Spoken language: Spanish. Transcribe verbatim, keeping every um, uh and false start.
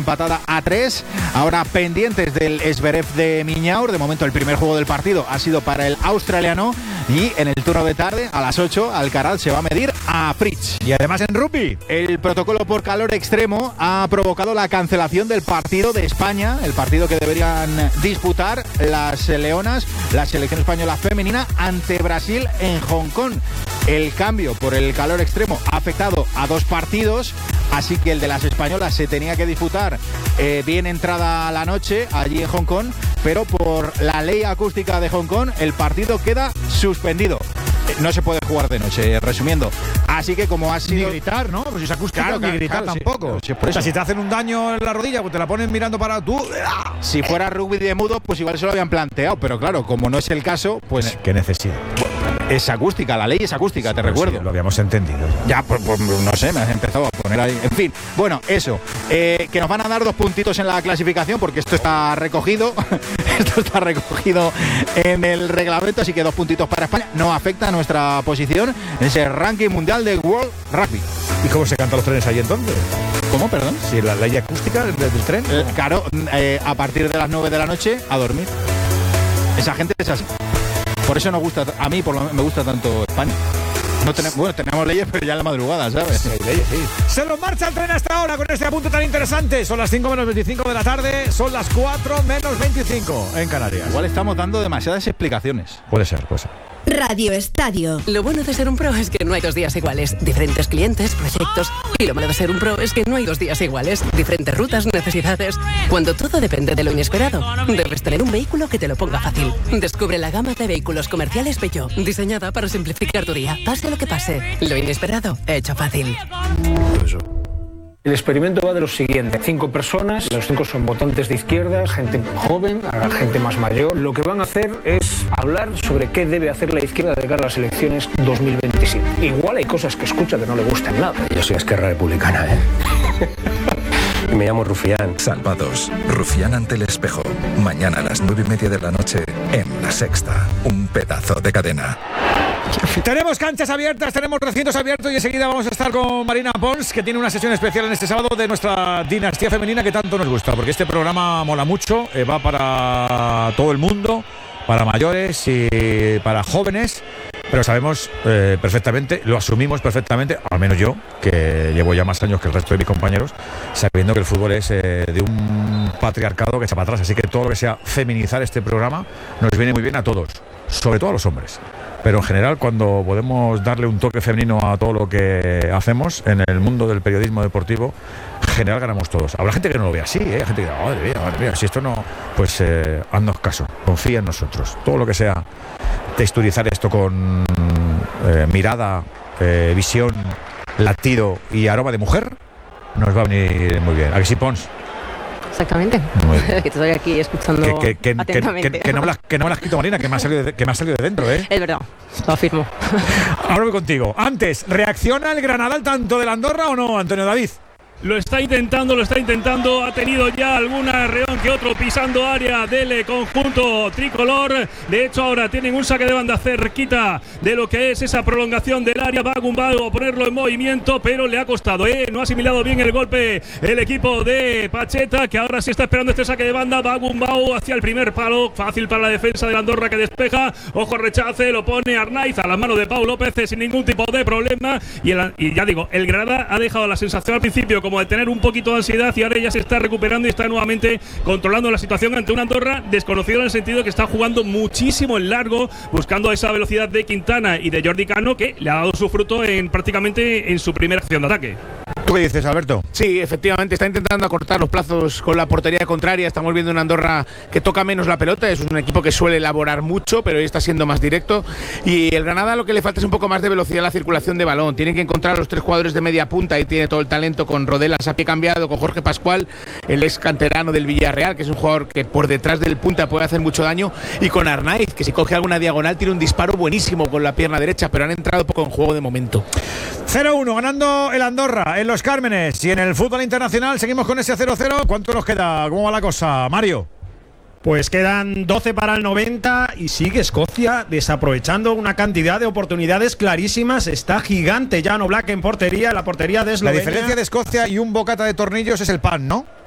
empatada a tres. Ahora pendientes del Zverev de Miñaur. De momento el primer juego del partido ha sido para el australiano. Y en el turno de tarde, a las ocho, Alcaraz se va a medir a Fritz. Y además en rugby, el protocolo por calor extremo ha provocado la cancelación del partido de España, el partido que deberían disputar las leonas, la selección española femenina, ante Brasil en Hong Kong. El cambio por el calor extremo ha afectado a dos partidos, así que el de las españolas se tenía que disputar eh, bien entrada la noche allí en Hong Kong, pero por la ley acústica de Hong Kong el partido queda suspendido. No se puede jugar de noche, resumiendo. Así que como ha sido... Ni gritar, ¿no? Pues si se acústica, claro, ni gritar claro, tampoco. Sí, o sea, si te hacen un daño en la rodilla, pues te la ponen mirando para tú. Si fuera rugby de mudo, pues igual se lo habían planteado. Pero claro, como no es el caso, pues... ¿Qué necesidad? Es acústica, la ley es acústica, te pues recuerdo. Sí, lo habíamos entendido. Ya, pues, pues no sé, me has empezado a poner ahí. En fin, bueno, eso. Eh, que nos van a dar dos puntitos en la clasificación, porque esto está recogido. Esto está recogido en el reglamento, así que dos puntitos para España. No afecta a nuestra posición en ese ranking mundial de World Rugby. ¿Y cómo se cantan los trenes ahí entonces? ¿Cómo, perdón? Si la ley acústica del, del tren. Eh, claro, eh, a partir de las nueve de la noche, a dormir. Esa gente es así. Por eso nos gusta, a mí por lo menos me gusta tanto España. No tenemos, bueno, tenemos leyes, pero ya en la madrugada, ¿sabes? Sí, leyes, sí. Se nos marcha el tren hasta ahora con este apunte tan interesante. Son las cinco menos veinticinco de la tarde, son las cuatro menos veinticinco en Canarias. Igual estamos dando demasiadas explicaciones. Puede ser, puede ser. Radio Estadio. Lo bueno de ser un pro es que no hay dos días iguales. Diferentes clientes, proyectos. Y lo malo de ser un pro es que no hay dos días iguales. Diferentes rutas, necesidades. Cuando todo depende de lo inesperado, debes tener un vehículo que te lo ponga fácil. Descubre la gama de vehículos comerciales Peugeot, diseñada para simplificar tu día. Pase lo que pase, lo inesperado, hecho fácil. El experimento va de lo siguiente: cinco personas, los cinco son votantes de izquierda, gente joven, gente más mayor. Lo que van a hacer es hablar sobre qué debe hacer la izquierda de cara a las elecciones dos mil veintisiete. Igual hay cosas que escucha que no le gustan nada. Yo soy Esquerra Republicana, ¿eh? Me llamo Rufián. Salvados. Rufián ante el espejo. Mañana a las nueve y media de la noche en La Sexta. Un pedazo de cadena. Tenemos canchas abiertas, tenemos recintos abiertos y enseguida vamos a estar con Marina Pons, que tiene una sesión especial en este sábado de nuestra dinastía femenina que tanto nos gusta, porque este programa mola mucho, eh, va para todo el mundo, para mayores y para jóvenes, pero sabemos eh, perfectamente, lo asumimos perfectamente, al menos yo, que llevo ya más años que el resto de mis compañeros, sabiendo que el fútbol es eh, de un patriarcado que echa para atrás, así que todo lo que sea feminizar este programa nos viene muy bien a todos, sobre todo a los hombres. Pero en general, cuando podemos darle un toque femenino a todo lo que hacemos en el mundo del periodismo deportivo, en general ganamos todos. Habrá gente que no lo ve así, ¿eh? Hay gente que dice, madre mía, madre mía, si esto no... Pues eh, haznos caso, confía en nosotros. Todo lo que sea texturizar esto con eh, mirada, eh, visión, latido y aroma de mujer, nos va a venir muy bien. ¿A que sí, Pons? Exactamente. Que estoy aquí escuchando que, que, que, atentamente. Que, que, que, no me la, que no me la has quitado, Marina, que me ha salido de, que me ha salido de dentro, ¿eh? Es verdad, lo afirmo. Ahora voy contigo. Antes, ¿reacciona el Granada al tanto del Andorra o no, Antonio David? Lo está intentando, lo está intentando. Ha tenido ya algún arreón que otro pisando área del conjunto tricolor. De hecho, ahora tienen un saque de banda cerquita de lo que es esa prolongación del área. Va Gumbau a ponerlo en movimiento, pero le ha costado, ¿eh? No ha asimilado bien el golpe el equipo de Pacheta, que ahora sí está esperando este saque de banda. Va Gumbau hacia el primer palo. Fácil para la defensa de la Andorra, que despeja. Ojo, rechace, lo pone Arnaiz a las manos de Pau López sin ningún tipo de problema. Y, el, y ya digo, el Granada ha dejado la sensación al principio como de tener un poquito de ansiedad y ahora ya se está recuperando y está nuevamente controlando la situación ante una Andorra desconocido en el sentido que está jugando muchísimo en largo, buscando esa velocidad de Quintana y de Jordi Cano, que le ha dado su fruto en prácticamente en su primera acción de ataque. ¿Tú qué dices, Alberto? Sí, efectivamente, está intentando acortar los plazos con la portería contraria. Estamos viendo una Andorra que toca menos la pelota. Es un equipo que suele elaborar mucho, pero hoy está siendo más directo. Y el Granada lo que le falta es un poco más de velocidad en la circulación de balón. Tienen que encontrar a los tres jugadores de media punta y tiene todo el talento con Rodelas a pie cambiado, con Jorge Pascual, el ex canterano del Villarreal, que es un jugador que por detrás del punta puede hacer mucho daño, y con Arnaiz, que si coge alguna diagonal tiene un disparo buenísimo con la pierna derecha, pero han entrado poco en juego de momento. cero uno ganando el Andorra en Los Cármenes, y en el fútbol internacional seguimos con ese cero cero. ¿Cuánto nos queda? ¿Cómo va la cosa, Mario? Pues quedan doce para el noventa y sigue Escocia desaprovechando una cantidad de oportunidades clarísimas. Está gigante Jan Oblak en portería, la portería de Eslovenia. La diferencia de Escocia y un bocata de tornillos es el pan, ¿no?